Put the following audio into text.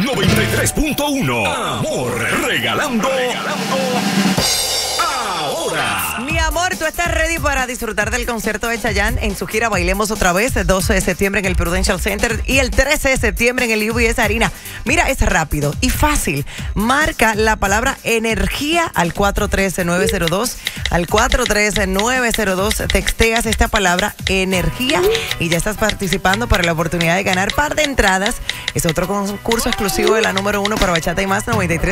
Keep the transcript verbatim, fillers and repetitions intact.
noventa y tres punto uno. Amor, regalando. Regalando. Ahora. Mi amor, ¿tú estás ready para disfrutar del concierto de Chayanne en su gira Bailemos Otra Vez? El doce de septiembre en el Prudential Center y el trece de septiembre en el U B S Arena. Mira, es rápido y fácil. Marca la palabra energía al cuatro uno tres nueve cero dos. Al cuatro uno tres nueve cero dos texteas esta palabra energía y ya estás participando para la oportunidad de ganar par de entradas. Es otro concurso exclusivo de la número uno para Bachata y Más noventa y tres.